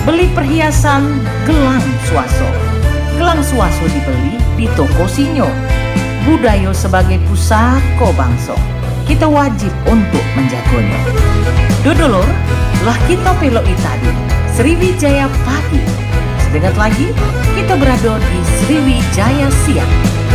Beli perhiasan gelang swaso. Gelang swaso dibeli di toko Sinyo. Budaya sebagai pusako bangsa, kita wajib untuk menjaganya. Dodolor, lah kita pelok tadi Sriwijaya pagi. Sedengat lagi, kita berada di Sriwijaya siang.